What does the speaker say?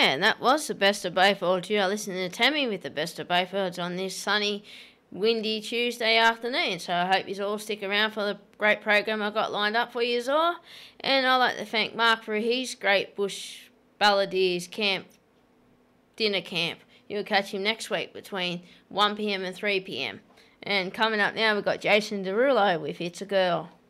Yeah, and that was the best of both worlds. You are listening to Tammy with the best of both worlds on this sunny, windy Tuesday afternoon. So I hope you all stick around for the great program I've got lined up for you all. And I'd like to thank Mark for his great Bush Balladeers camp, dinner camp. You'll catch him next week between 1 p.m. and 3 p.m. And coming up now, we've got Jason Derulo with It's a Girl.